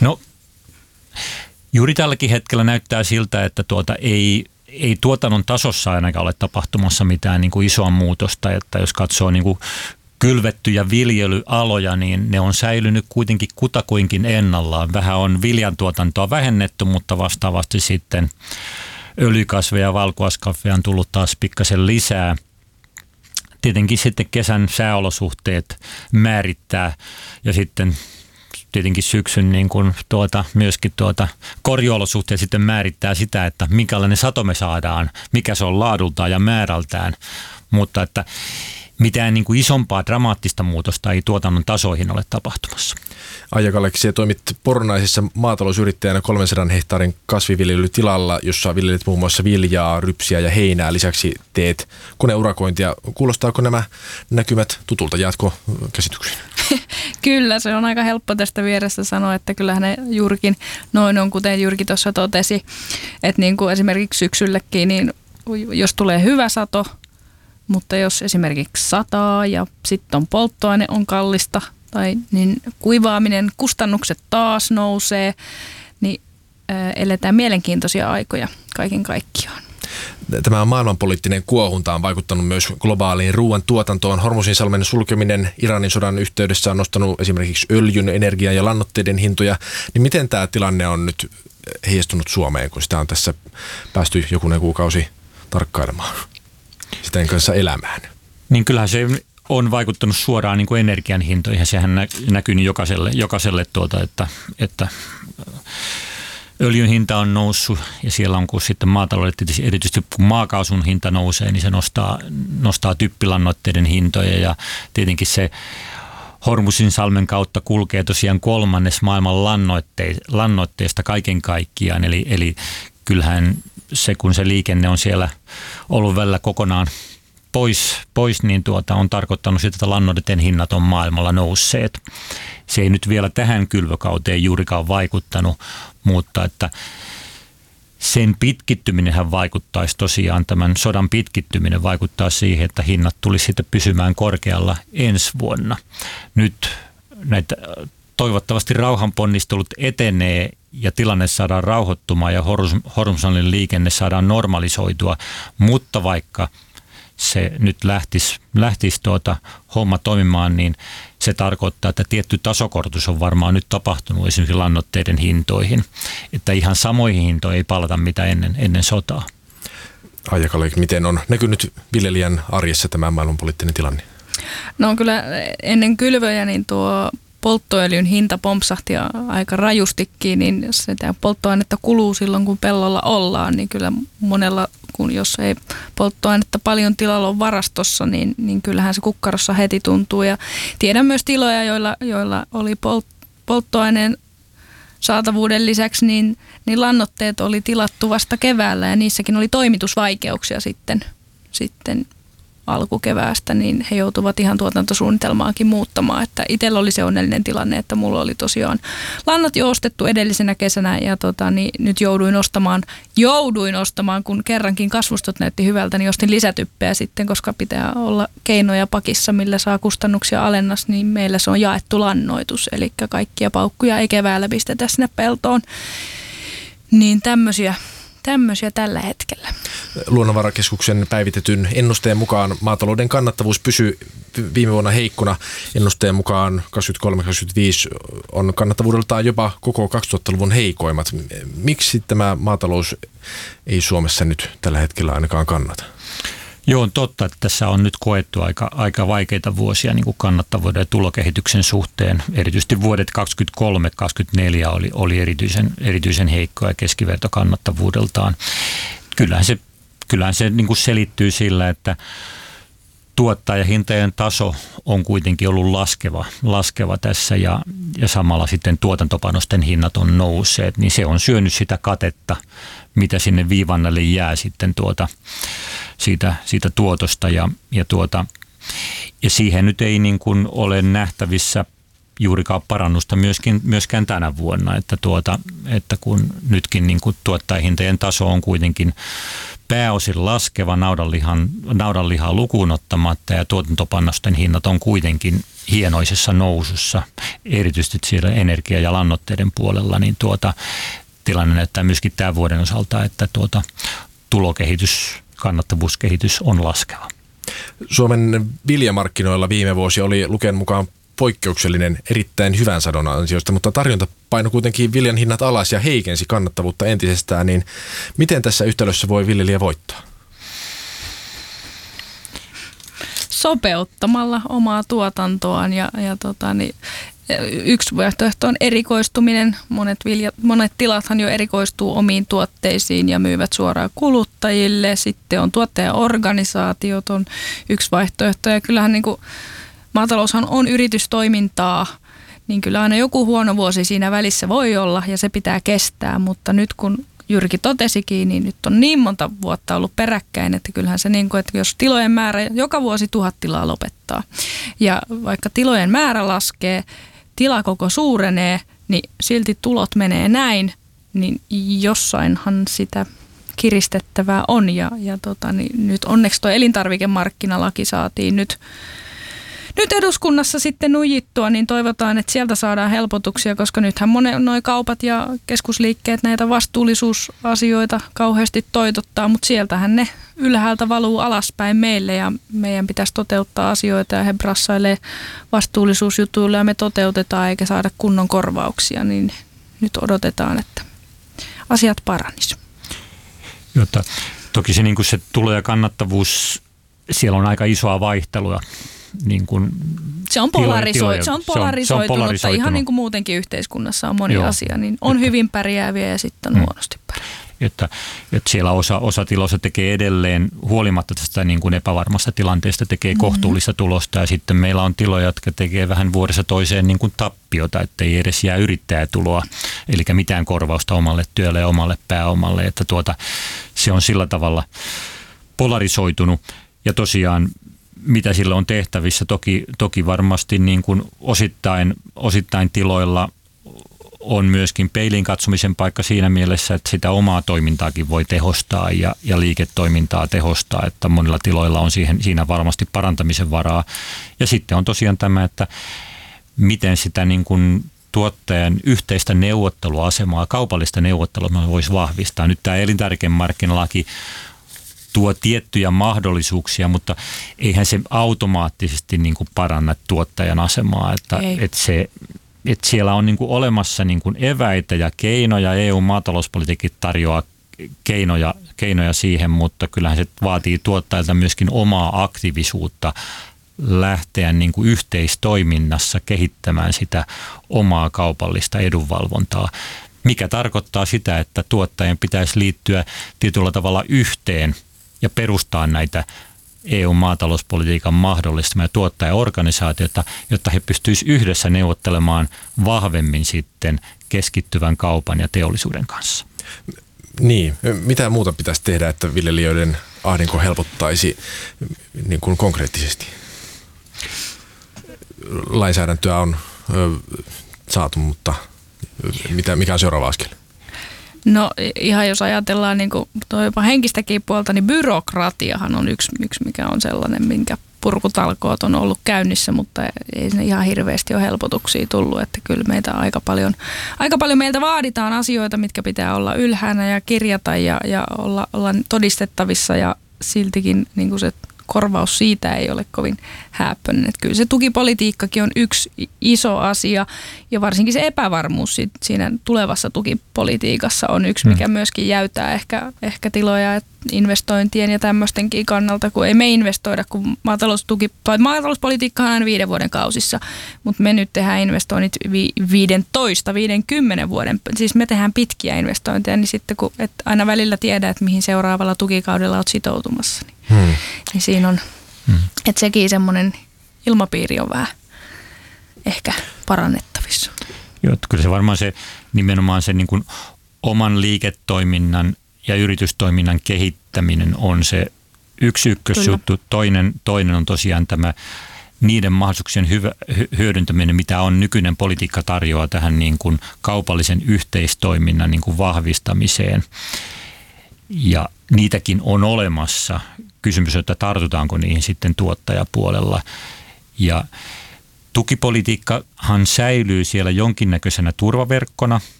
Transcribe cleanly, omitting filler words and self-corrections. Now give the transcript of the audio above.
No juuri tälläkin hetkellä näyttää siltä, että ei tuotannon tasossa ainakaan ole tapahtumassa mitään niin kuin isoa muutosta, että jos katsoo niin kuin kylvettyjä viljelyaloja, niin ne on säilynyt kuitenkin kutakuinkin ennallaan. Vähän on viljantuotantoa vähennetty, mutta vastaavasti sitten öljykasveja ja valkuaiskasveja on tullut taas pikkasen lisää. Tietenkin sitten kesän sääolosuhteet määrittää ja sitten tietenkin syksyn niin kuin myöskin korjuolosuhteet sitten määrittää sitä, että minkälainen sato me saadaan, mikä se on laadultaan ja määrältään, mutta että mitään niin kuin isompaa dramaattista muutosta ei tuotannon tasoihin ole tapahtumassa. Aija Kaleksi, toimit Pornaisissa maatalousyrittäjänä 300 hehtaarin kasviviljelytilalla, jossa viljelet muun muassa viljaa, rypsiä ja heinää. Lisäksi teet koneurakointia. Kuulostaako nämä näkymät tutulta? Jaatko käsityksiin? Kyllä, se on aika helppo tästä vierestä sanoa, että kyllähän ne juurikin noin on, kuten Jyrki tuossa totesi, että niin kuin esimerkiksi syksyllekin, niin jos tulee hyvä sato, mutta jos esimerkiksi sataa ja sitten on polttoaine on kallista, niin kuivaaminen, kustannukset taas nousee, niin eletään mielenkiintoisia aikoja kaiken kaikkiaan. Tämä maailmanpoliittinen kuohunta on vaikuttanut myös globaaliin ruoan tuotantoon. Hormuzinsalmen sulkeminen Iranin sodan yhteydessä on nostanut esimerkiksi öljyn, energian ja lannoitteiden hintoja. Niin miten tämä tilanne on nyt heijastunut Suomeen, kun sitä on tässä päästy jokunen kuukausi tarkkailemaan, sitä kanssa elämään? Niin kyllähän se on vaikuttanut suoraan niin kuin energian hintoihin. Sehän näkyy niin jokaiselle että öljyn hinta on noussut ja siellä on, kun sitten maataloudelle erityisesti kun maakaasun hinta nousee, niin se nostaa typpilannoitteiden hintoja ja tietenkin se Hormuzinsalmen kautta kulkee tosiaan 1/3 maailman lannoitteesta kaiken kaikkiaan, eli kyllähän se, kun se liikenne on siellä ollut välillä kokonaan pois niin on tarkoittanut sitä, että lannoitteiden hinnat on maailmalla nousseet. Se ei nyt vielä tähän kylvökauteen juurikaan vaikuttanut, mutta että sen pitkittyminenhän vaikuttaisi tosiaan, tämän sodan pitkittyminen vaikuttaa siihen, että hinnat tulisi sitten pysymään korkealla ensi vuonna. Nyt näitä toivottavasti rauhanponnistelut etenee ja tilanne saadaan rauhoittumaan ja Hormuzsalmen liikenne saadaan normalisoitua, mutta vaikka se nyt lähtisi homma toimimaan, niin se tarkoittaa, että tietty tasokorotus on varmaan nyt tapahtunut esimerkiksi lannoitteiden hintoihin, että ihan samoihin hintoihin ei palata mitä ennen sotaa. Aija Kaleik, miten on näkynyt viljelijän arjessa tämä maailmanpoliittinen tilanne? No kyllä ennen kylvöjä niin tuo polttoöljyn hinta pompsahti aika rajustikin, niin sitä polttoainetta kuluu silloin, kun pellolla ollaan, niin kyllä monella, kun jos ei polttoainetta paljon tilalla on varastossa, niin kyllähän se kukkarossa heti tuntuu. Ja tiedän myös tiloja, joilla oli polttoaineen saatavuuden lisäksi, niin lannoitteet oli tilattu vasta keväällä ja niissäkin oli toimitusvaikeuksia sitten alkukeväästä, niin he joutuvat ihan tuotantosuunnitelmaakin muuttamaan. Että itsellä oli se onnellinen tilanne, että mulla oli tosiaan lannat jo ostettu edellisenä kesänä ja niin nyt jouduin ostamaan, kun kerrankin kasvustot näytti hyvältä, niin ostin lisätyppeä sitten, koska pitää olla keinoja pakissa, millä saa kustannuksia alennas, niin meillä se on jaettu lannoitus, eli kaikkia paukkuja ei keväällä pistetä sinne peltoon. Niin tämmöisiä tällä hetkellä. Luonnonvarakeskuksen päivitetyn ennusteen mukaan maatalouden kannattavuus pysyy viime vuonna heikkona. Ennusteen mukaan 2023-2025 on kannattavuudeltaan jopa koko 2000-luvun heikoimmat. Miksi tämä maatalous ei Suomessa nyt tällä hetkellä ainakaan kannata? Joo, on totta, että tässä on nyt koettu aika vaikeita vuosia niin kuin kannattavuuden ja tulokehityksen suhteen. Erityisesti vuodet 2023-2024 oli erityisen heikkoja keskivertokannattavuudeltaan. Kyllähän se niin kuin selittyy sillä, että tuottajahintojen taso on kuitenkin ollut laskeva tässä ja samalla sitten tuotantopanosten hinnat on nousseet, niin se on syönyt sitä katetta, mitä sinne viivan alle jää sitten siitä tuotosta ja siihen nyt ei niin kuin ole nähtävissä juurikaan parannusta myöskään tänä vuonna, että kun nytkin niin kuin tuottajahintojen taso on kuitenkin pääosin laskeva naudanlihaa lukuun ottamatta ja tuotantopanosten hinnat on kuitenkin hienoisessa nousussa, erityisesti siellä energia- ja lannoitteiden puolella, niin tilanne näyttää myöskin tämän vuoden osalta, että tulokehitys, kannattavuuskehitys on laskeva. Suomen viljamarkkinoilla viime vuosi oli Luken mukaan poikkeuksellinen erittäin hyvän sadon ansiosta, mutta tarjonta painoi kuitenkin viljan hinnat alas ja heikensi kannattavuutta entisestään, niin miten tässä yhtälössä voi viljelijä voittaa? Sopeuttamalla omaa tuotantoaan yksi vaihtoehto on erikoistuminen. Monet tilathan jo erikoistuu omiin tuotteisiin ja myyvät suoraan kuluttajille. Sitten on tuottajaorganisaatiot on yksi vaihtoehto ja kyllähän niin kuin maataloushan on yritystoimintaa, niin kyllä aina joku huono vuosi siinä välissä voi olla ja se pitää kestää, mutta nyt kun Jyrki totesikin, niin nyt on niin monta vuotta ollut peräkkäin, että kyllähän se niin kuin, että jos tilojen määrä joka vuosi 1000 tilaa lopettaa ja vaikka tilojen määrä laskee, tilakoko suurenee, niin silti tulot menee näin, niin jossainhan sitä kiristettävää on niin nyt onneksi tuo elintarvikemarkkinalaki saatiin nyt eduskunnassa sitten nujittua, niin toivotaan, että sieltä saadaan helpotuksia, koska nythän noi kaupat ja keskusliikkeet näitä vastuullisuusasioita kauheasti toitottaa, mutta sieltähän ne ylhäältä valuu alaspäin meille ja meidän pitäisi toteuttaa asioita ja he brassailee vastuullisuusjutuilla ja me toteutetaan eikä saada kunnon korvauksia, niin nyt odotetaan, että asiat paranis. Jotta toki se, niin kuin se tulo- ja kannattavuus, siellä on aika isoa vaihtelua. Niin kuin se on polarisoitunutta, ihan niin kuin muutenkin yhteiskunnassa on moni asia, niin on hyvin pärjääviä ja sitten on huonosti pärjääviä. Että siellä osa tiloista tekee edelleen, huolimatta tästä niin kuin epävarmasta tilanteesta, tekee kohtuullista tulosta ja sitten meillä on tiloja, jotka tekee vähän vuodessa toiseen niin kuin tappiota, ettei edes jää yrittäjätuloa, eli mitään korvausta omalle työlle ja omalle pääomalle, että se on sillä tavalla polarisoitunut ja tosiaan mitä sillä on tehtävissä. Toki varmasti niin kuin osittain tiloilla on myöskin peiliin katsomisen paikka siinä mielessä, että sitä omaa toimintaakin voi tehostaa ja liiketoimintaa tehostaa, että monilla tiloilla on siinä varmasti parantamisen varaa. Ja sitten on tosiaan tämä, että miten sitä niin kuin tuottajan yhteistä neuvotteluasemaa, kaupallista neuvottelua voisi vahvistaa. Nyt tämä elintarvikemarkkinalaki tuo tiettyjä mahdollisuuksia, mutta eihän se automaattisesti niin kuin paranna tuottajan asemaa, että siellä on niin kuin olemassa niin kuin eväitä ja keinoja, EU-maatalouspolitiikki tarjoaa keinoja siihen, mutta kyllähän se vaatii tuottajalta myöskin omaa aktiivisuutta lähteä niin kuin yhteistoiminnassa kehittämään sitä omaa kaupallista edunvalvontaa, mikä tarkoittaa sitä, että tuottajien pitäisi liittyä tietyllä tavalla yhteen ja perustaa näitä EU-maatalouspolitiikan mahdollistamia tuottajaorganisaatioita, jotta he pystyisivät yhdessä neuvottelemaan vahvemmin sitten keskittyvän kaupan ja teollisuuden kanssa. Niin, mitä muuta pitäisi tehdä, että viljelijöiden ahdinko helpottaisi niin kuin konkreettisesti? Lainsäädäntöä on saatu, mutta mikä on seuraava askel? No ihan jos ajatellaan niin kuin jopa henkistäkin puolta, niin byrokratiahan on yksi mikä on sellainen, minkä purkutalkoot on ollut käynnissä, mutta ei sinne ihan hirveästi ole helpotuksia tullut, että kyllä meitä aika paljon meiltä vaaditaan asioita, mitkä pitää olla ylhäänä ja kirjata ja olla todistettavissa ja siltikin niin kuin se korvaus siitä ei ole kovin hääppöinen. Että kyllä se tukipolitiikkakin on yksi iso asia ja varsinkin se epävarmuus siinä tulevassa tukipolitiikassa on yksi, mikä myöskin jäytää ehkä tiloja investointien ja tämmöistenkin kannalta, kun ei me investoida, kun maatalouspolitiikka on aina 5 vuoden kausissa, mutta me nyt tehdään investoinnit 15-50 vuoden, siis me tehdään pitkiä investointeja, niin sitten kun et aina välillä tiedä, että mihin seuraavalla tukikaudella olet sitoutumassa, niin siinä on, että sekin semmoinen ilmapiiri on vähän ehkä parannettavissa. Joo, kyllä se varmaan se nimenomaan se niin kuin oman liiketoiminnan ja yritystoiminnan kehittäminen on se ykkösjuttu. Toinen on tosiaan tämä niiden mahdollisuuksien hyödyntäminen, mitä on nykyinen politiikka tarjoaa tähän niin kuin kaupallisen yhteistoiminnan niin kuin vahvistamiseen. Ja niitäkin on olemassa. Kysymys, että tartutaanko niihin sitten tuottajapuolella. Ja Tukipolitiikkahan säilyy siellä jonkinnäköisenä turvaverkkona,